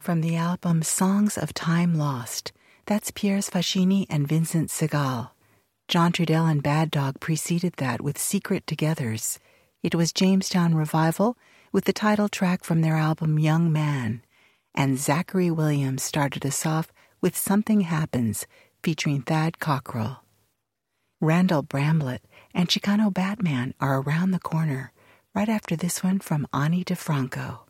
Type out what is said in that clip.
from the album Songs of Time Lost. That's Piers Fascini and Vincent Segal. John Trudell and Bad Dog preceded that with Secret Togethers. It was Jamestown Revival with the title track from their album Young Man. And Zachary Williams started us off with Something Happens, featuring Thad Cockrell. Randall Bramblett and Chicano Batman are around the corner, right after this one from Ani DeFranco.